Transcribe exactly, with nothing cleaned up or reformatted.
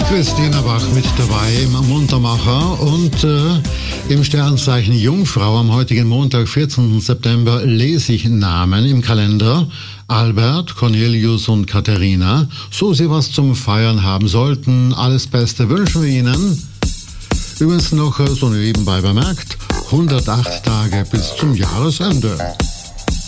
Christina Bach mit dabei im Muntermacher und äh, im Sternzeichen Jungfrau am heutigen Montag, vierzehnten September, lese ich Namen im Kalender. Albert, Cornelius und Katharina. So sie was zum Feiern haben sollten, alles Beste wünschen wir Ihnen. Übrigens noch so nebenbei bemerkt, hundertacht Tage bis zum Jahresende.